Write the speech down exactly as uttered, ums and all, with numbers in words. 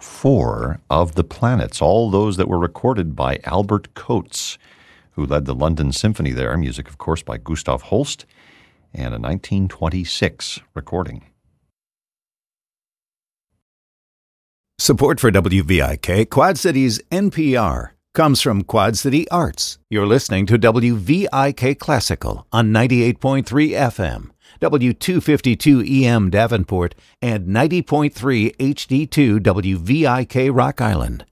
four of the planets, all those that were recorded by Albert Coates, who led the London Symphony there, music, of course, by Gustav Holst, and a nineteen twenty-six recording. Support for W V I K, Quad Cities N P R, comes from Quad City Arts. You're listening to W V I K Classical on ninety-eight point three F M, W two fifty-two E M Davenport, and ninety point three H D two W V I K Rock Island.